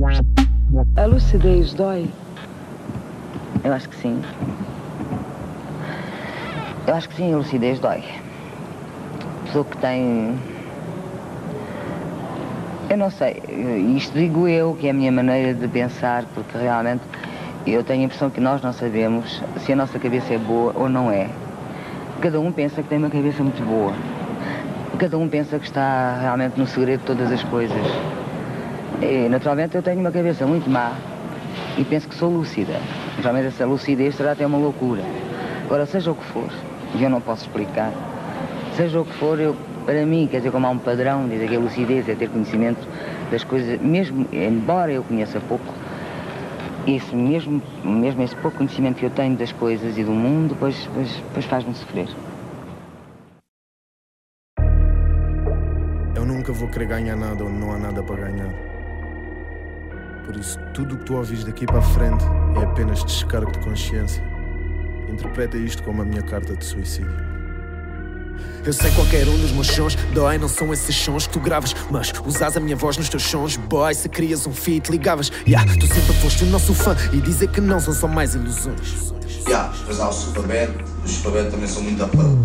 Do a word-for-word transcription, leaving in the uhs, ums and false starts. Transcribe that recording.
A lucidez dói? Eu acho que sim. Eu acho que sim, a lucidez dói. Pessoa que tem... Eu não sei, isto digo eu, que é a minha maneira de pensar, porque realmente eu tenho a impressão que nós não sabemos se a nossa cabeça é boa ou não é. Cada um pensa que tem uma cabeça muito boa. Cada um pensa que está realmente no segredo de todas as coisas. E, naturalmente, eu tenho uma cabeça muito má e penso que sou lúcida. Realmente essa lucidez será até uma loucura. Agora, seja o que for, e eu não posso explicar, seja o que for, eu, para mim, quer dizer, como há um padrão, dizer que a lucidez é ter conhecimento das coisas, mesmo, embora eu conheça pouco, esse mesmo, mesmo esse pouco conhecimento que eu tenho das coisas e do mundo, depois, depois, depois faz-me sofrer. Eu nunca vou querer ganhar nada onde não há nada para ganhar. Por isso, tudo o que tu ouvis daqui para a frente é apenas descargo de consciência. Interpreta isto como a minha carta de suicídio. Eu sei qualquer um dos meus sons dói, não são esses sons que tu gravas, mas usas a minha voz nos teus sons, boy. Se querias um feat, ligavas, yeah, tu sempre foste o nosso fã. E dizer que não são só mais ilusões. Yeah, depois há o Superbad, os Superbad também são muito upload.